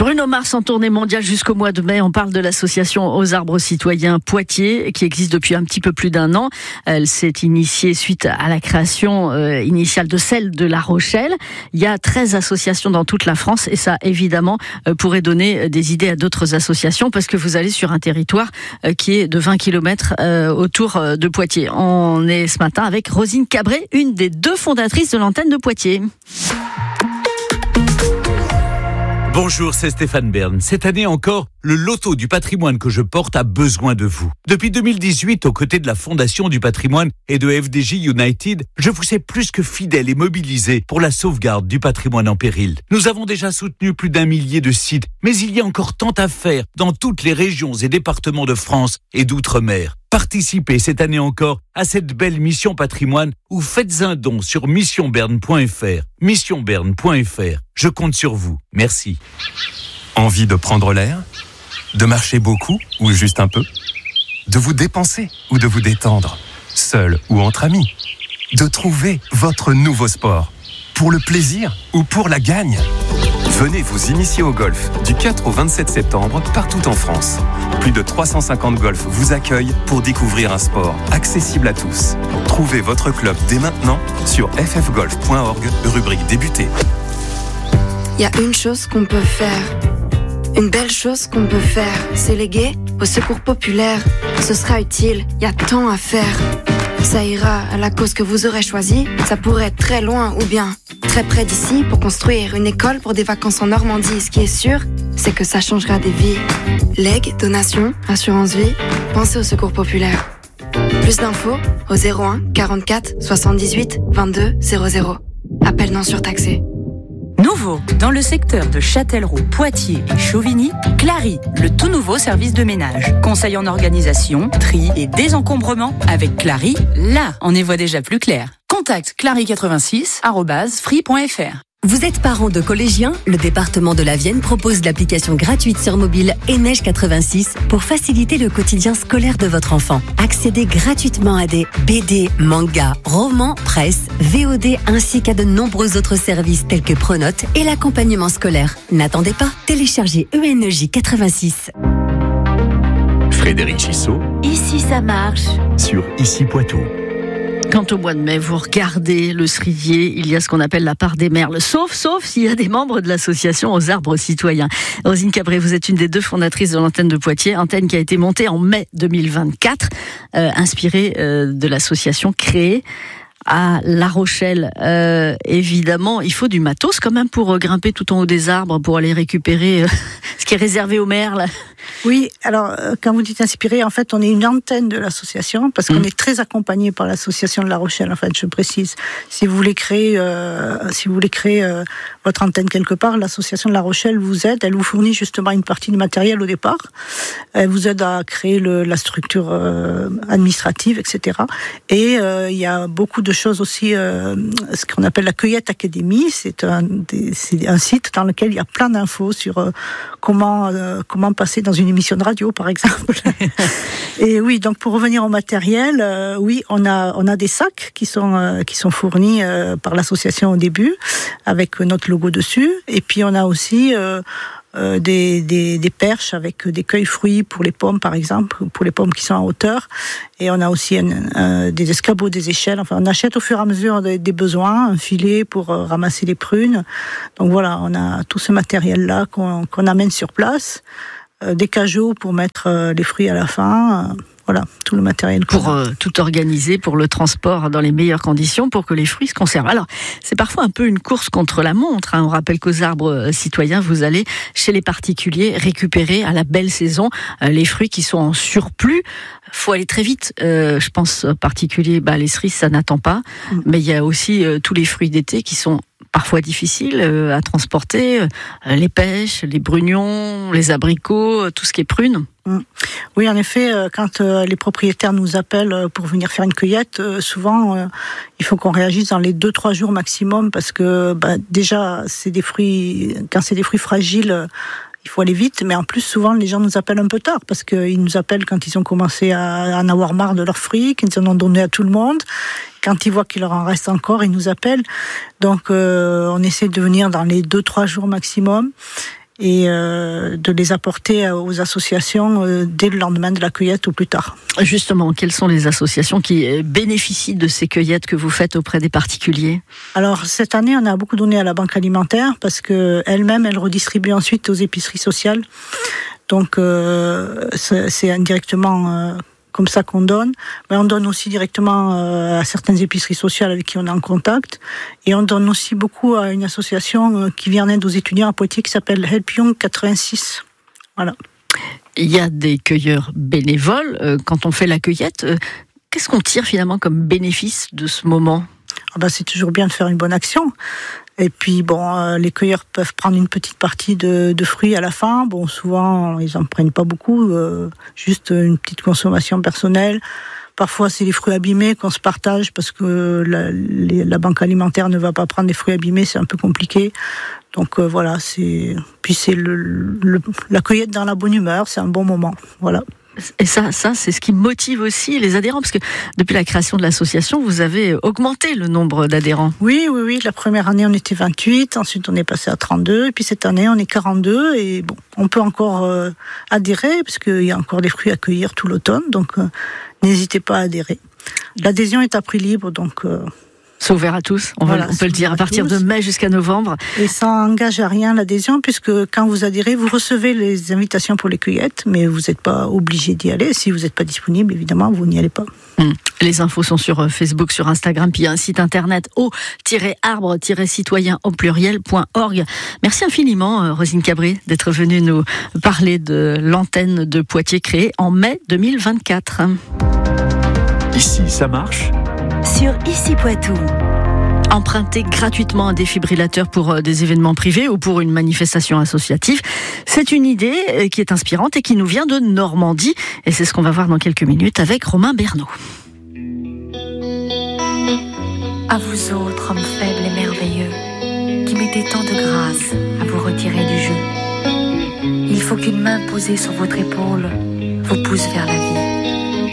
Bruno Mars en tournée mondiale jusqu'au mois de mai. On parle de l'association Aux Arbres Citoyens Poitiers qui existe depuis un petit peu plus d'un an. Elle s'est initiée suite à la création initiale de celle de La Rochelle. Il y a 13 associations dans toute la France et ça évidemment pourrait donner des idées à d'autres associations parce que vous allez sur un territoire qui est de 20 km autour de Poitiers. On est ce matin avec Rosine Cabré, une des 2 fondatrices de l'antenne de Poitiers. Bonjour, c'est Stéphane Bern. Cette année encore, le loto du patrimoine que je porte a besoin de vous. Depuis 2018, aux côtés de la Fondation du patrimoine et de FDJ United, je vous sais plus que fidèle et mobilisé pour la sauvegarde du patrimoine en péril. Nous avons déjà soutenu plus d'1 millier de sites, mais il y a encore tant à faire dans toutes les régions et départements de France et d'outre-mer. Participez cette année encore à cette belle mission patrimoine ou faites un don sur missionberne.fr. Missionberne.fr. Je compte sur vous. Merci. Envie de prendre l'air ? De marcher beaucoup ou juste un peu ? De vous dépenser ou de vous détendre ? Seul ou entre amis ? De trouver votre nouveau sport ? Pour le plaisir ou pour la gagne ? Venez vous initier au golf du 4 au 27 septembre partout en France. Plus de 350 golfs vous accueillent pour découvrir un sport accessible à tous. Trouvez votre club dès maintenant sur ffgolf.org, rubrique débuter. Il y a une chose qu'on peut faire. Une belle chose qu'on peut faire, c'est léguer au secours populaire. Ce sera utile, il y a tant à faire. Ça ira à la cause que vous aurez choisie. Ça pourrait être très loin ou bien très près d'ici pour construire une école pour des vacances en Normandie. Ce qui est sûr, c'est que ça changera des vies. Legs, donations, assurance vie, pensez au secours populaire. Plus d'infos au 01 44 78 22 00. Appel non surtaxé. Nouveau, dans le secteur de Châtellerault, Poitiers et Chauvigny, Clary, le tout nouveau service de ménage. Conseil en organisation, tri et désencombrement. Avec Clary, là, on y voit déjà plus clair. Contacte clary86@free.fr. Vous êtes parent de collégiens ? Le département de la Vienne propose l'application gratuite sur mobile Neige 86 pour faciliter le quotidien scolaire de votre enfant. Accédez gratuitement à des BD, mangas, romans, presse, VOD ainsi qu'à de nombreux autres services tels que Pronote et l'accompagnement scolaire. N'attendez pas, téléchargez ENEJ 86. Frédéric Gissot. Ici ça marche. Sur Ici Poitou. Quand au mois de mai, vous regardez le cerisier, il y a ce qu'on appelle la part des merles, sauf s'il y a des membres de l'association Aux Arbres Citoyens. Rosine Cabré, vous êtes une des 2 fondatrices de l'antenne de Poitiers, antenne qui a été montée en mai 2024, inspirée de l'association créée à La Rochelle. Évidemment, il faut du matos quand même pour grimper tout en haut des arbres, pour aller récupérer ce qui est réservé aux merles. Oui, alors quand vous dites inspiré, en fait, on est une antenne de l'association parce qu'on est très accompagné par l'association de La Rochelle. En fait, je précise, si vous voulez créer votre antenne quelque part, l'association de La Rochelle vous aide. Elle vous fournit justement une partie du matériel au départ. Elle vous aide à créer la structure administrative, etc. Et il y a beaucoup de choses aussi, ce qu'on appelle la Cueillette Academy. C'est un site dans lequel il y a plein d'infos sur comment passer dans une émission de radio, par exemple. Et oui, donc pour revenir au matériel, oui, on a des sacs qui sont fournis par l'association au début, avec notre logo dessus. Et puis on a aussi des perches avec des cueille-fruits pour les pommes, par exemple, pour les pommes qui sont en hauteur. Et on a aussi des escabeaux, des échelles. Enfin, on achète au fur et à mesure des besoins, un filet pour ramasser les prunes. Donc voilà, on a tout ce matériel-là qu'on amène sur place. Des cajots pour mettre les fruits à la fin. Voilà, tout le matériel. Pour tout organiser, pour le transport dans les meilleures conditions, pour que les fruits se conservent. Alors, c'est parfois un peu une course contre la montre. On rappelle qu'aux Arbres Citoyens, vous allez chez les particuliers récupérer à la belle saison les fruits qui sont en surplus. Faut aller très vite. Je pense en particulier, les cerises, ça n'attend pas. Mais il y a aussi tous les fruits d'été qui sont parfois difficiles à transporter, les pêches, les brugnons, les abricots, tout ce qui est prunes. Oui, en effet, quand les propriétaires nous appellent pour venir faire une cueillette, souvent, il faut qu'on réagisse dans les 2-3 jours maximum parce que déjà, c'est des fruits, quand c'est des fruits fragiles, il faut aller vite, mais en plus, souvent, les gens nous appellent un peu tard, parce qu'ils nous appellent quand ils ont commencé à en avoir marre de leurs fruits, qu'ils en ont donné à tout le monde. Quand ils voient qu'il leur en reste encore, ils nous appellent. Donc, on essaie de venir dans les 2-3 jours maximum. et de les apporter aux associations dès le lendemain de la cueillette ou plus tard. Justement, quelles sont les associations qui bénéficient de ces cueillettes que vous faites auprès des particuliers ? Alors cette année, on a beaucoup donné à la banque alimentaire parce que elle-même, elle redistribue ensuite aux épiceries sociales. Donc c'est indirectement comme ça qu'on donne. Mais on donne aussi directement à certaines épiceries sociales avec qui on est en contact. Et on donne aussi beaucoup à une association qui vient en aide aux étudiants à Poitiers qui s'appelle Help Young 86. Voilà. Il y a des cueilleurs bénévoles. Quand on fait la cueillette, qu'est-ce qu'on tire finalement comme bénéfice de ce moment ? C'est toujours bien de faire une bonne action. Et puis, les cueilleurs peuvent prendre une petite partie de fruits à la fin. Souvent, ils en prennent pas beaucoup, juste une petite consommation personnelle. Parfois, c'est les fruits abîmés qu'on se partage parce que la banque alimentaire ne va pas prendre des fruits abîmés, c'est un peu compliqué. Donc voilà, puis c'est la cueillette dans la bonne humeur, c'est un bon moment. Voilà. Et ça, c'est ce qui motive aussi les adhérents, parce que depuis la création de l'association, vous avez augmenté le nombre d'adhérents. Oui. La première année, on était 28, ensuite on est passé à 32, et puis cette année, on est 42, et on peut encore adhérer, parce qu'il y a encore des fruits à cueillir tout l'automne, donc n'hésitez pas à adhérer. L'adhésion est à prix libre, donc... C'est ouvert à tous, on peut le dire, à partir de mai jusqu'à novembre. Et ça n'engage à rien l'adhésion, puisque quand vous adhérez, vous recevez les invitations pour les cueillettes, mais vous n'êtes pas obligé d'y aller. Si vous n'êtes pas disponible, évidemment, vous n'y allez pas. Les infos sont sur Facebook, sur Instagram, puis il y a un site internet au-arbre-citoyen au pluriel.org. Merci infiniment, Rosine Cabri, d'être venue nous parler de l'antenne de Poitiers créée en mai 2024. Ici, ça marche ? Sur Ici Poitou. Emprunter gratuitement un défibrillateur pour des événements privés ou pour une manifestation associative, c'est une idée qui est inspirante et qui nous vient de Normandie. Et c'est ce qu'on va voir dans quelques minutes avec Romain Bernot. À vous autres, hommes faibles et merveilleux, qui mettez tant de grâce à vous retirer du jeu. Il faut qu'une main posée sur votre épaule vous pousse vers la vie.